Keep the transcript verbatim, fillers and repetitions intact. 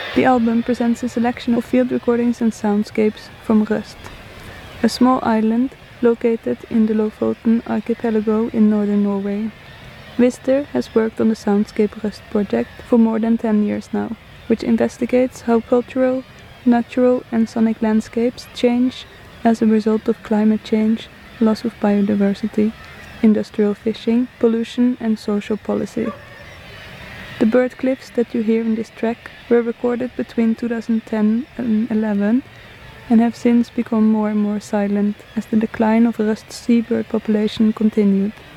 The album presents a selection of field recordings and soundscapes from Røst, a small island located in the Lofoten archipelago in northern Norway. Wister has worked on the Soundscape Røst project for more than ten years now, which investigates how cultural, natural and sonic landscapes change as a result of climate change, loss of biodiversity, industrial fishing, pollution and social policy. The bird clips that you hear in this track were recorded between two thousand ten and eleven and have since become more and more silent as the decline of Røst's seabird population continued.